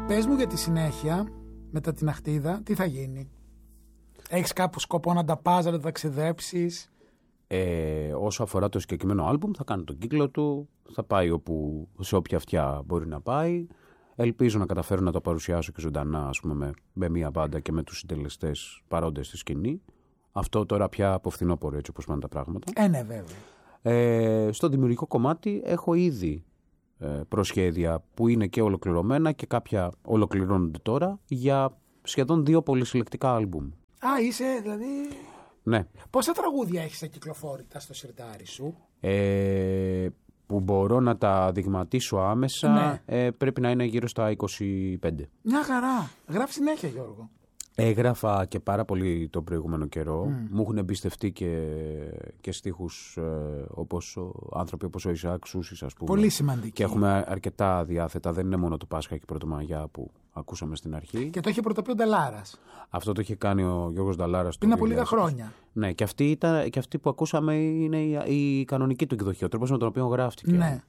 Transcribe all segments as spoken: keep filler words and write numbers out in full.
Πες μου για τη συνέχεια, μετά την Αχτίδα, τι θα γίνει? Έχεις κάπου σκοπό να τα πας, να τα ταξιδέψεις? Ε, όσο αφορά το συγκεκριμένο άλμπουμ, θα κάνει τον κύκλο του, θα πάει όπου, σε όποια αυτιά μπορεί να πάει. Ελπίζω να καταφέρω να το παρουσιάσω και ζωντανά, ας πούμε, με, με μία μπάντα και με τους συντελεστές παρόντες στη σκηνή. Αυτό τώρα πια από φθινόπωρο, έτσι όπως πάνε τα πράγματα. Ε, ναι, βέβαια. Ε, στο δημιουργικό κομμάτι έχω ήδη ε, προσχέδια που είναι και ολοκληρωμένα και κάποια ολοκληρώνονται τώρα για σχεδόν δύο πολυσυλλεκτικά άλμπουμ. Α, είσαι δηλαδή... Ναι. Πόσα τραγούδια έχεις ακυκλοφόρητα στο σιρτάρι σου? Ε, που μπορώ να τα δειγματίσω άμεσα, ναι. ε, πρέπει να είναι γύρω στα είκοσι πέντε. Μια χαρά. Γράφει συνέχεια, Γιώργο. Έγραφα και πάρα πολύ το προηγούμενο καιρό. Mm. Μου έχουν εμπιστευτεί και, και στίχους ε, όπως ο, άνθρωποι όπως ο Ισαάκ Σούσης, ας πούμε. Πολύ σημαντική. Και έχουμε αρκετά διάθετα. Δεν είναι μόνο το Πάσχα και η Πρωτομαγιά που ακούσαμε στην αρχή. Και το είχε πρωτοποιεί ο Νταλάρας. Αυτό το είχε κάνει ο Γιώργος Νταλάρας. Πριν από λίγα χρόνια. Ναι, και αυτή, ήταν, και αυτή που ακούσαμε είναι η, η κανονική του εκδοχή, ο τρόπος με τον οποίο γράφτηκε. Ναι.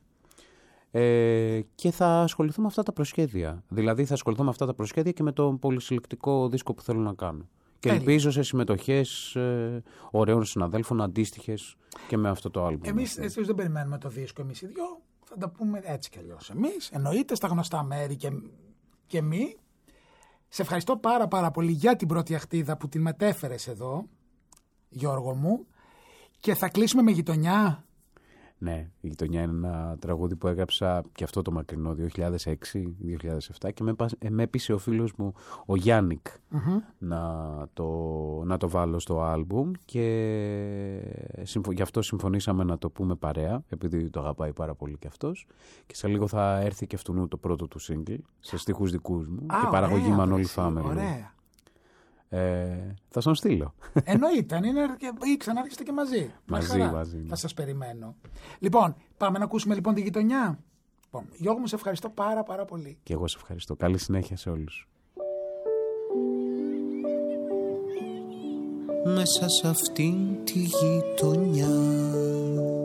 Ε, και θα ασχοληθώ με αυτά τα προσχέδια. Δηλαδή θα ασχοληθώ με αυτά τα προσχέδια και με το πολυσυλλεκτικό δίσκο που θέλω να κάνω. Και Τέλει. ελπίζω σε συμμετοχές ε, ωραίων συναδέλφων αντίστοιχες και με αυτό το άλμπουμ. Εμείς εσείς δεν περιμένουμε το δίσκο, εμείς οι δυο. Θα τα πούμε έτσι κι αλλιώς. Εμείς, εννοείται στα γνωστά μέρη και, και μη. Σε ευχαριστώ πάρα πάρα πολύ για την πρώτη Αχτίδα που την μετέφερες εδώ, Γιώργο μου. Και θα κλείσουμε με γειτονιά. Ναι, η γειτονιά είναι ένα τραγούδι που έγραψα και αυτό το μακρινό δύο χιλιάδες έξι δύο χιλιάδες επτά και με, με έπεισε ο φίλος μου ο Γιάννικ mm-hmm. να, το, να το βάλω στο άλμπουμ και συμφω, γι' αυτό συμφωνήσαμε να το πούμε παρέα, επειδή το αγαπάει πάρα πολύ και αυτός, και σε λίγο θα έρθει και αυτού το πρώτο του single σε στίχους δικούς μου. Α, και παραγωγή Μανώλη Φάμερ. Ωραία. Ε, θα στον στείλω. Εννοείται, αν είναι ή ξανάρχεστε και μαζί. Μαζί, μαζί. Θα σας περιμένω. Λοιπόν, πάμε να ακούσουμε λοιπόν τη γειτονιά. Λοιπόν, Γιώργο μου, σε ευχαριστώ πάρα πάρα πολύ. Και εγώ σε ευχαριστώ. Καλή συνέχεια σε όλους. Μέσα σε αυτήν τη γειτονιά